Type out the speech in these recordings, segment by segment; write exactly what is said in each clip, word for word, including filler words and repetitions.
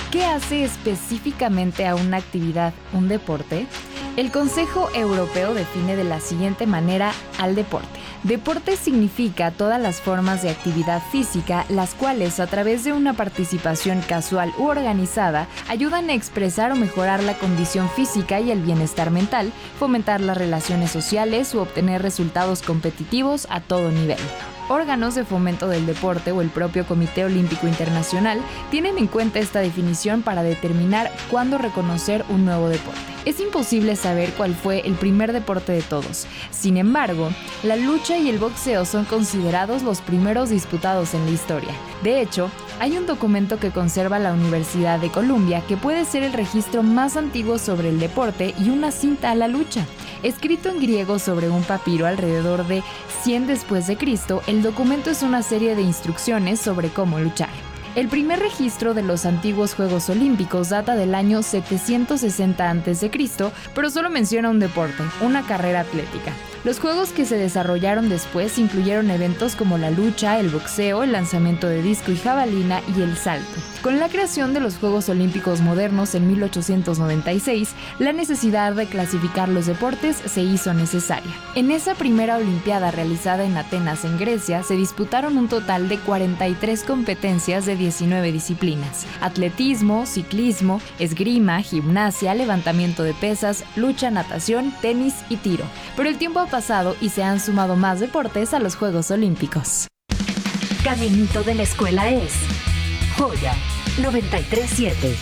¿Qué hace específicamente a una actividad un deporte? El Consejo Europeo define de la siguiente manera al deporte. Deporte significa todas las formas de actividad física, las cuales a través de una participación casual u organizada ayudan a expresar o mejorar la condición física y el bienestar mental, fomentar las relaciones sociales u obtener resultados competitivos a todo nivel. Órganos de fomento del deporte o el propio Comité Olímpico Internacional tienen en cuenta esta definición para determinar cuándo reconocer un nuevo deporte. Es imposible saber cuál fue el primer deporte de todos. Sin embargo, la lucha y el boxeo son considerados los primeros disputados en la historia. De hecho, hay un documento que conserva la Universidad de Columbia que puede ser el registro más antiguo sobre el deporte y una cinta a la lucha. Escrito en griego sobre un papiro alrededor de cien después de Cristo, el documento es una serie de instrucciones sobre cómo luchar. El primer registro de los antiguos Juegos Olímpicos data del año setecientos sesenta antes de Cristo, pero solo menciona un deporte, una carrera atlética. Los juegos que se desarrollaron después incluyeron eventos como la lucha, el boxeo, el lanzamiento de disco y jabalina y el salto. Con la creación de los Juegos Olímpicos modernos en mil ochocientos noventa y seis, la necesidad de clasificar los deportes se hizo necesaria. En esa primera Olimpiada realizada en Atenas, en Grecia, se disputaron un total de cuarenta y tres competencias de diecinueve disciplinas: atletismo, ciclismo, esgrima, gimnasia, levantamiento de pesas, lucha, natación, tenis y tiro. Pero el tiempo ha pasado y se han sumado más deportes a los Juegos Olímpicos. Caminito de la escuela es Joya noventa y tres siete.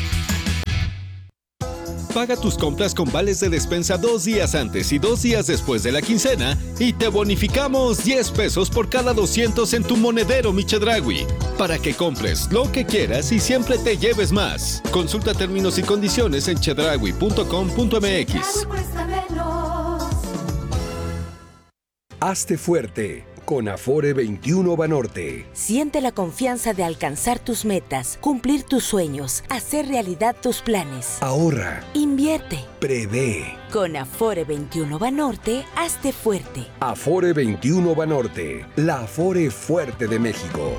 Paga tus compras con vales de despensa dos días antes y dos días después de la quincena y te bonificamos diez pesos por cada doscientos en tu monedero Mi Chedraui, para que compres lo que quieras y siempre te lleves más. Consulta términos y condiciones en chedraui punto com punto m x. Hazte fuerte con Afore veintiuno Banorte. Siente la confianza de alcanzar tus metas, cumplir tus sueños, hacer realidad tus planes. Ahorra. Invierte. Prevé. Con Afore veintiuno Banorte, hazte fuerte. Afore veintiuno Banorte, la Afore fuerte de México.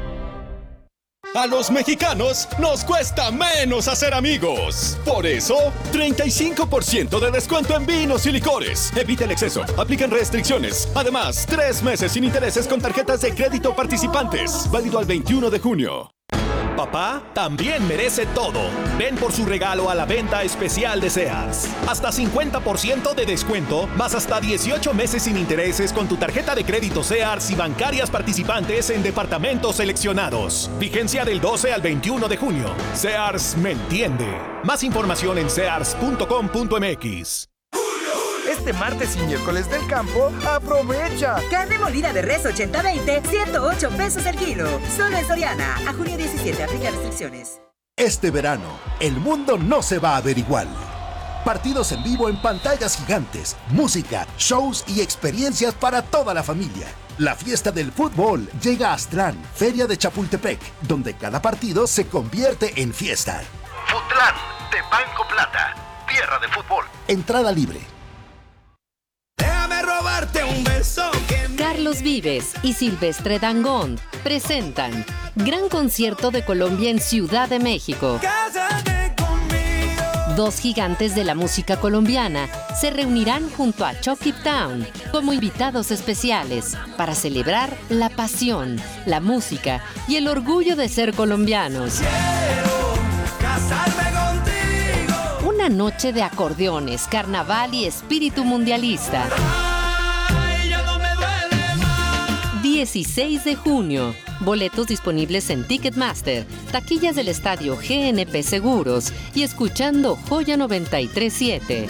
A los mexicanos nos cuesta menos hacer amigos. Por eso, treinta y cinco por ciento de descuento en vinos y licores. Evita el exceso. Aplican restricciones. Además, tres meses sin intereses con tarjetas de crédito participantes. Válido al veintiuno de junio. Papá también merece todo. Ven por su regalo a la venta especial de Sears. Hasta cincuenta por ciento de descuento, más hasta dieciocho meses sin intereses con tu tarjeta de crédito Sears y bancarias participantes en departamentos seleccionados. Vigencia del doce al veintiuno de junio. Sears me entiende. Más información en sears punto com punto m x. Este martes y miércoles del campo, aprovecha. Carne molida de res ochenta veinte, ciento ocho pesos el kilo. Solo en Soriana. A junio diecisiete, aplica restricciones. Este verano, el mundo no se va a ver igual. Partidos en vivo en pantallas gigantes, música, shows y experiencias para toda la familia. La fiesta del fútbol llega a Aztlán, Feria de Chapultepec, donde cada partido se convierte en fiesta. Futlán, de Banco Plata, tierra de fútbol. Entrada libre. Déjame robarte un beso. Que Carlos Vives y Silvestre Dangond presentan Gran Concierto de Colombia en Ciudad de México. Cásate conmigo. Dos gigantes de la música colombiana se reunirán junto a Chucky Town como invitados especiales para celebrar la pasión, la música y el orgullo de ser colombianos. Quiero casarme contigo. Una noche de acordeones, carnaval y espíritu mundialista. Ay, ya no me duele más. dieciséis de junio. Boletos disponibles en Ticketmaster, taquillas del estadio G N P Seguros y escuchando Joya noventa y tres siete.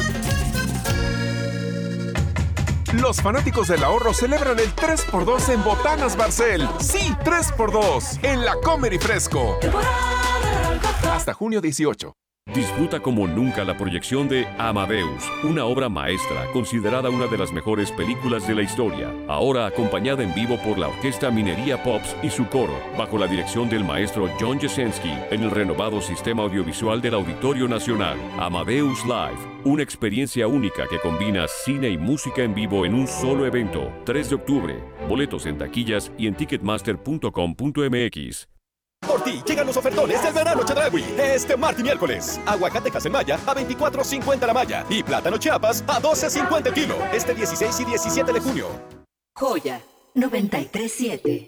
Los fanáticos del ahorro celebran el tres por dos en Botanas Barcel. Sí, tres por dos en la Comer y Fresco. Hasta junio dieciocho. Disfruta como nunca la proyección de Amadeus, una obra maestra considerada una de las mejores películas de la historia, ahora acompañada en vivo por la Orquesta Minería Pops y su coro, bajo la dirección del maestro John Jesensky, en el renovado sistema audiovisual del Auditorio Nacional. Amadeus Live, una experiencia única que combina cine y música en vivo en un solo evento. tres de octubre, boletos en taquillas y en ticketmaster punto com punto m x. Por ti llegan los ofertones del verano Chedraui. Este martes y miércoles. Aguacate Casemaya a veinticuatro cincuenta la malla. Y plátano Chiapas a doce cincuenta el kilo. Este dieciséis y diecisiete de junio. Joya noventa y tres siete.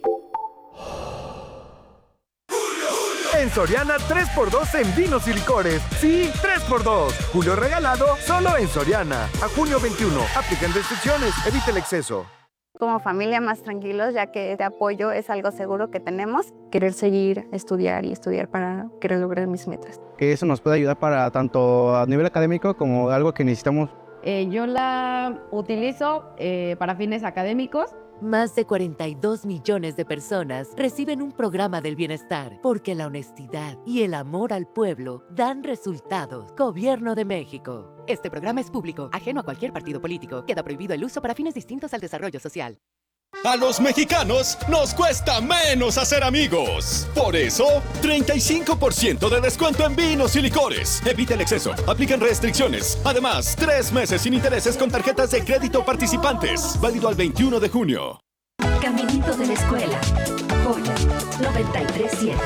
En Soriana, tres por dos en vinos y licores. Sí, tres por dos. Julio regalado, solo en Soriana. A junio veintiuno. Aplican restricciones. Evite el exceso. Como familia más tranquilos, ya que este apoyo es algo seguro que tenemos. Querer seguir, estudiar y estudiar para querer lograr mis metas. Que eso nos puede ayudar para tanto a nivel académico como algo que necesitamos. Eh, yo la utilizo eh, para fines académicos. Más de cuarenta y dos millones de personas reciben un programa del bienestar porque la honestidad y el amor al pueblo dan resultados. Gobierno de México. Este programa es público, ajeno a cualquier partido político. Queda prohibido el uso para fines distintos al desarrollo social. A los mexicanos nos cuesta menos hacer amigos. Por eso, treinta y cinco por ciento de descuento en vinos y licores. Evita el exceso. Aplican restricciones. Además, tres meses sin intereses con tarjetas de crédito participantes. Válido al veintiuno de junio. Caminito de la escuela. Joya noventa y tres siete.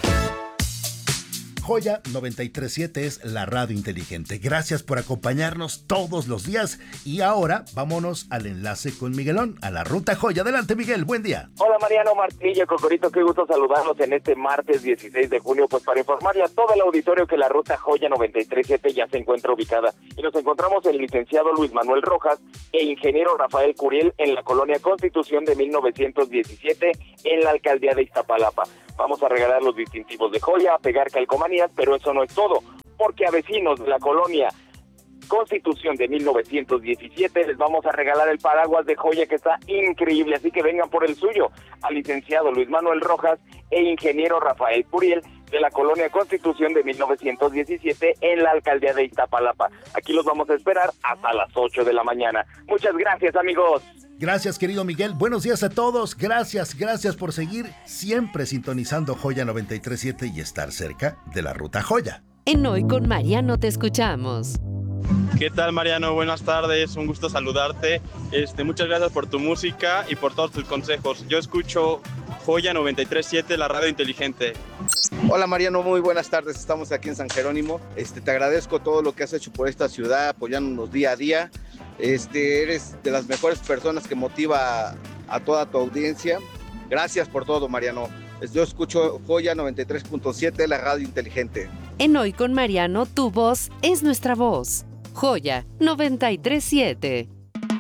Joya noventa y tres siete es la radio inteligente. Gracias por acompañarnos todos los días. Y ahora vámonos al enlace con Miguelón, a la Ruta Joya. Adelante, Miguel, buen día. Hola, Mariano Martilla, Cocorito, qué gusto saludarlos en este martes dieciséis de junio, pues para informarle a todo el auditorio que la Ruta Joya noventa y tres siete ya se encuentra ubicada. Y nos encontramos el licenciado Luis Manuel Rojas e ingeniero Rafael Curiel en la colonia Constitución de mil novecientos diecisiete en la alcaldía de Iztapalapa. Vamos a regalar los distintivos de Joya, a pegar calcomanías, pero eso no es todo, porque a vecinos de la colonia Constitución de mil novecientos diecisiete les vamos a regalar el paraguas de Joya que está increíble, así que vengan por el suyo, al licenciado Luis Manuel Rojas e ingeniero Rafael Curiel de la colonia Constitución de mil novecientos diecisiete en la alcaldía de Iztapalapa. Aquí los vamos a esperar hasta las ocho de la mañana. Muchas gracias, amigos. Gracias, querido Miguel. Buenos días a todos. Gracias, gracias por seguir siempre sintonizando Joya noventa y tres siete y estar cerca de la Ruta Joya. En Hoy con Mariano te escuchamos. ¿Qué tal, Mariano? Buenas tardes, un gusto saludarte. Este, muchas gracias por tu música y por todos tus consejos. Yo escucho Joya noventa y tres siete, la radio inteligente. Hola, Mariano, muy buenas tardes. Estamos aquí en San Jerónimo. Este, te agradezco todo lo que has hecho por esta ciudad, apoyándonos día a día. Este, eres de las mejores personas que motiva a, a toda tu audiencia. Gracias por todo, Mariano. Yo escucho Joya noventa y tres punto siete, la radio inteligente. En Hoy con Mariano, tu voz es nuestra voz. Joya noventa y tres siete.